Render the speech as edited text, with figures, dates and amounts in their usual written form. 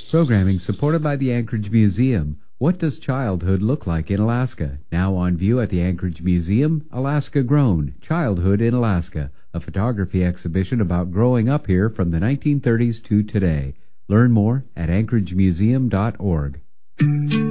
Programming supported by the Anchorage Museum. What does childhood look like in Alaska? Now on view at the Anchorage Museum, Alaska Grown, Childhood in Alaska, a photography exhibition about growing up here from the 1930s to today. Learn more at anchoragemuseum.org.